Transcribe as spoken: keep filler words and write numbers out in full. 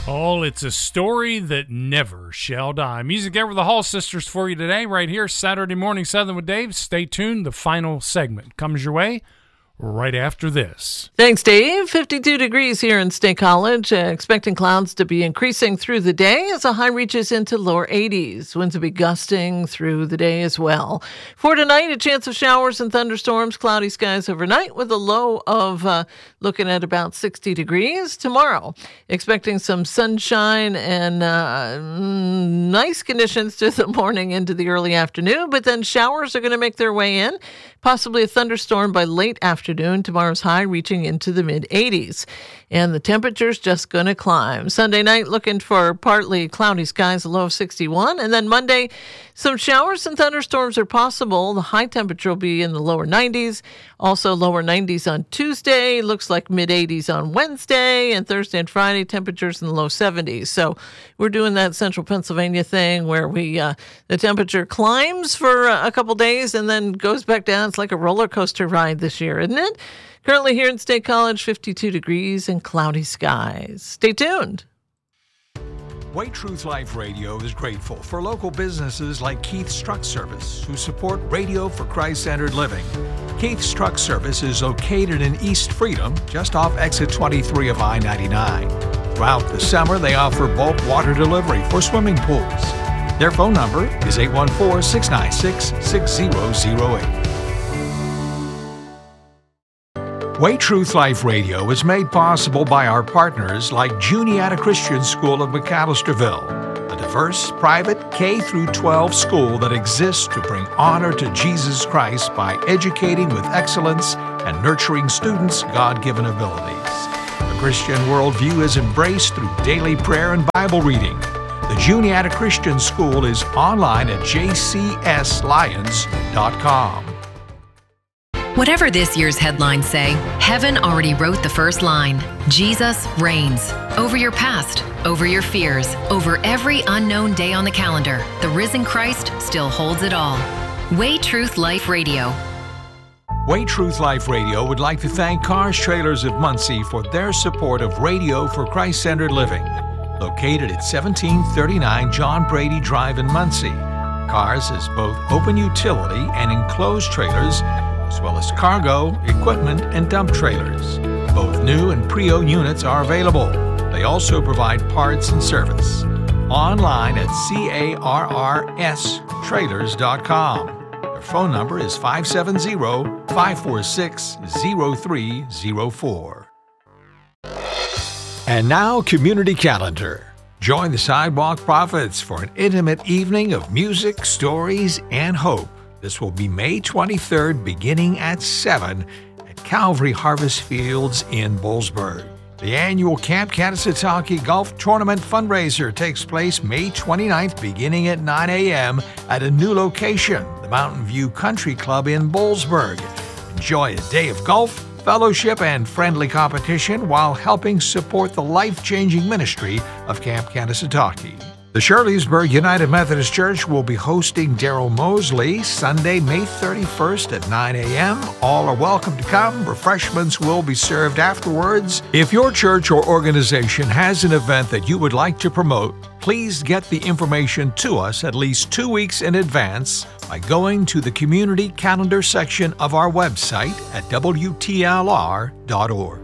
Oh, it's a story that never shall die. Music there with the Hall Sisters for you today, right here, Saturday Morning Southern with Dave. Stay tuned. The final segment comes your way right after this. Thanks, Dave. fifty-two degrees here in State College. Uh, expecting clouds to be increasing through the day as the high reaches into lower eighties. Winds will be gusting through the day as well. For tonight, a chance of showers and thunderstorms, cloudy skies overnight with a low of uh, looking at about sixty degrees. Tomorrow, expecting some sunshine and uh, nice conditions through the morning into the early afternoon, but then showers are going to make their way in. Possibly a thunderstorm by late afternoon. Tomorrow's high reaching into the mid eighties. And the temperature's just going to climb. Sunday night, looking for partly cloudy skies, a low of sixty-one. And then Monday, some showers and thunderstorms are possible. The high temperature will be in the lower nineties. Also lower nineties on Tuesday. Looks like mid eighties on Wednesday. And Thursday and Friday, temperatures in the low seventies. So we're doing that central Pennsylvania thing where we uh, the temperature climbs for a couple days and then goes back down. It's like a roller coaster ride this year, isn't it? Currently here in State College, fifty-two degrees and cloudy skies. Stay tuned. Way Truth Life Radio is grateful for local businesses like Keith's Truck Service, who support Radio for Christ-Centered Living. Keith's Truck Service is located in East Freedom, just off exit twenty-three of I ninety-nine. Throughout the summer, they offer bulk water delivery for swimming pools. Their phone number is eight one four, six nine six, six zero zero eight. Way Truth Life Radio is made possible by our partners like Juniata Christian School of McAllisterville, a diverse, private K through twelve school that exists to bring honor to Jesus Christ by educating with excellence and nurturing students' God-given abilities. The Christian worldview is embraced through daily prayer and Bible reading. The Juniata Christian School is online at j c s lions dot com. Whatever this year's headlines say, heaven already wrote the first line. Jesus reigns. Over your past, over your fears, over every unknown day on the calendar, the risen Christ still holds it all. Way Truth Life Radio. Way Truth Life Radio would like to thank Cars Trailers of Muncie for their support of Radio for Christ-Centered Living. Located at seventeen thirty-nine John Brady Drive in Muncie. Cars has both open utility and enclosed trailers, as well as cargo, equipment, and dump trailers. Both new and pre-owned units are available. They also provide parts and service. Online at cars trailers dot com. Their phone number is five seven zero, five four six, zero three zero four. And now, Community Calendar. Join the Sidewalk Prophets for an intimate evening of music, stories, and hope. This will be May twenty-third, beginning at seven at Calvary Harvest Fields in Boalsburg. The annual Camp Kanesatake Golf Tournament fundraiser takes place May twenty-ninth, beginning at nine a.m. at a new location, the Mountain View Country Club in Boalsburg. Enjoy a day of golf, fellowship, and friendly competition while helping support the life-changing ministry of Camp Kanesatake. The Shirleysburg United Methodist Church will be hosting Daryl Mosley Sunday, May thirty-first at nine a.m. All are welcome to come. Refreshments will be served afterwards. If your church or organization has an event that you would like to promote, please get the information to us at least two weeks in advance by going to the Community Calendar section of our website at w t l r dot org.